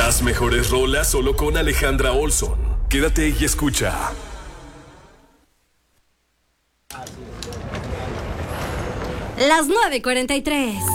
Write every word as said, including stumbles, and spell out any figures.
Las mejores rolas solo con Alejandra Olson. Quédate y escucha. Las nueve cuarenta y tres.